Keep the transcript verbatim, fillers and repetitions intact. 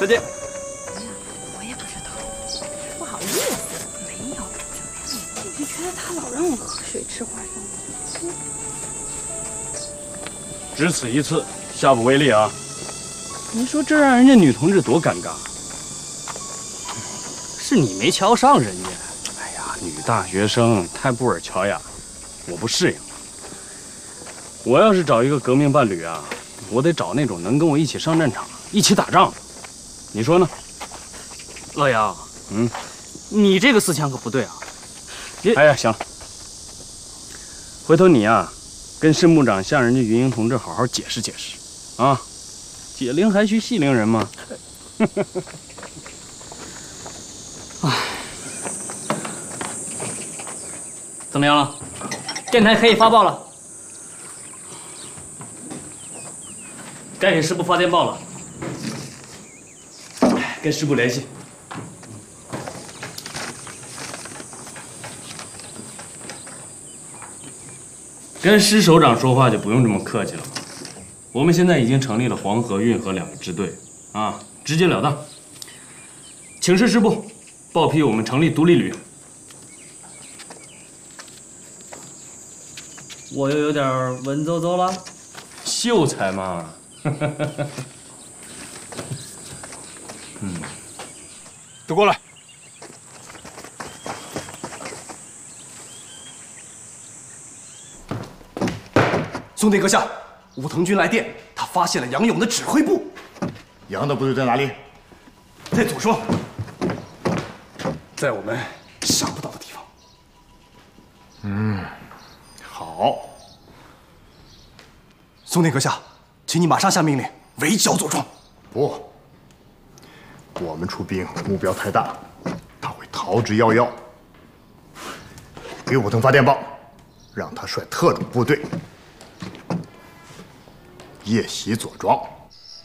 再见。 我也不知道，不好意思，没有，就觉得他老让我喝水吃花生。 只此一次，下不为例啊！你说这让人家女同志多尴尬。是你没瞧上人家。哎呀，女大学生太布尔乔亚，我不适应。我要是找一个革命伴侣啊，我得找那种能跟我一起上战场、一起打仗的。你说呢？ 老杨， 嗯， 你这个思想可不对啊！ 哎呀，行了，回头你啊，跟申部长向人家云英同志好好解释解释啊。解铃还须系铃人嘛。 唉，怎么样了？电台可以发报了，该给师部发电报了。 跟师部联系。跟师首长说话就不用这么客气了。我们现在已经成立了黄河、运河两个支队，啊，直截了当。请示师部，报批我们成立独立旅。 我又有点文绉绉了。 秀才嘛。嗯， 都过来。 松田阁下，武藤军来电，他发现了杨勇的指挥部。 杨的部队在哪里？ 在左双，在我们想不到的地方。 嗯，好。 松田阁下，请你马上下命令围剿左庄。 不，我们出兵目标太大，他会逃之夭夭。给武藤发电报，让他率特种部队夜袭左庄。